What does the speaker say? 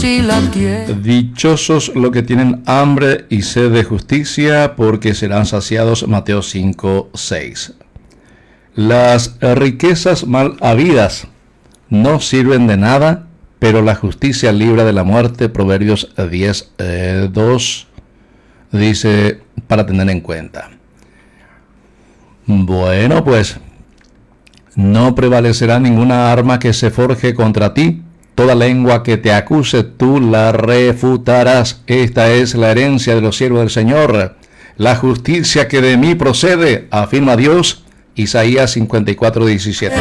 si la tiene. Dichosos los que tienen hambre y sed de justicia, porque serán saciados. Mateo 5:6. Las riquezas mal habidas no sirven de nada, pero la justicia libra de la muerte. Proverbios 10:2 dice, para tener en cuenta. Bueno, pues no prevalecerá ninguna arma que se forje contra ti. Toda lengua que te acuse, tú la refutarás. Esta es la herencia de los siervos del Señor, la justicia que de mí procede, afirma Dios. Isaías 54:17.